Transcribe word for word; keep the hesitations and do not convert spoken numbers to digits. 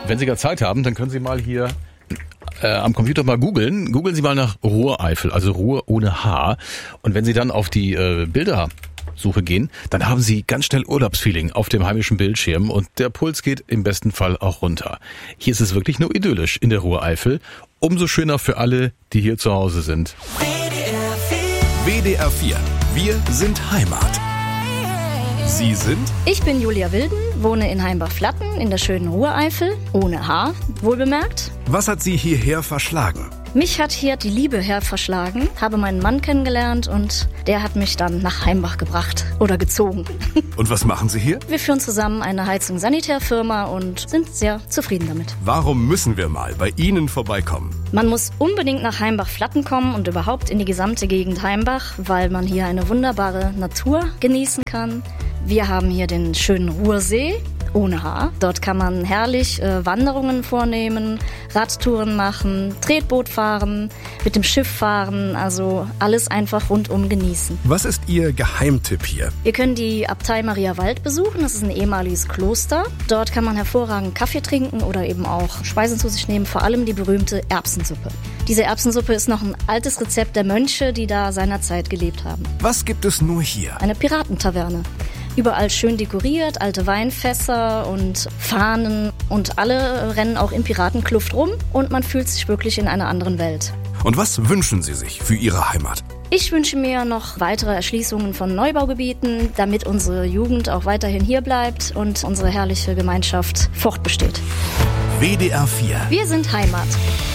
Wenn Sie gerade Zeit haben, dann können Sie mal hier äh, am Computer mal googeln. Googeln Sie mal nach Ruhreifel, also Ruhr ohne H. Und wenn Sie dann auf die äh, Bildersuche gehen, dann haben Sie ganz schnell Urlaubsfeeling auf dem heimischen Bildschirm und der Puls geht im besten Fall auch runter. Hier ist es wirklich nur idyllisch in der Ruhreifel. Umso schöner für alle, die hier zu Hause sind. W D R vier. Wir sind Heimat. Sie sind? Ich bin Julia Wilden, wohne in Heimbach-Flatten in der schönen Ruhreifel, ohne H, wohlbemerkt. Was hat Sie hierher verschlagen? Mich hat hier die Liebe her verschlagen, habe meinen Mann kennengelernt und der hat mich dann nach Heimbach gebracht oder gezogen. Und was machen Sie hier? Wir führen zusammen eine Heizung-Sanitärfirma und sind sehr zufrieden damit. Warum müssen wir mal bei Ihnen vorbeikommen? Man muss unbedingt nach Heimbach-Flatten kommen und überhaupt in die gesamte Gegend Heimbach, weil man hier eine wunderbare Natur genießen kann. Wir haben hier den schönen Ruhrsee, ohne H. Dort kann man herrlich äh, Wanderungen vornehmen, Radtouren machen, Tretboot fahren, mit dem Schiff fahren, also alles einfach rundum genießen. Was ist Ihr Geheimtipp hier? Wir können die Abtei Mariawald besuchen, das ist ein ehemaliges Kloster. Dort kann man hervorragend Kaffee trinken oder eben auch Speisen zu sich nehmen, vor allem die berühmte Erbsensuppe. Diese Erbsensuppe ist noch ein altes Rezept der Mönche, die da seinerzeit gelebt haben. Was gibt es nur hier? Eine Piratentaverne. Überall schön dekoriert, alte Weinfässer und Fahnen und alle rennen auch in Piratenkluft rum und man fühlt sich wirklich in einer anderen Welt. Und was wünschen Sie sich für Ihre Heimat? Ich wünsche mir noch weitere Erschließungen von Neubaugebieten, damit unsere Jugend auch weiterhin hier bleibt und unsere herrliche Gemeinschaft fortbesteht. W D R vier. Wir sind Heimat.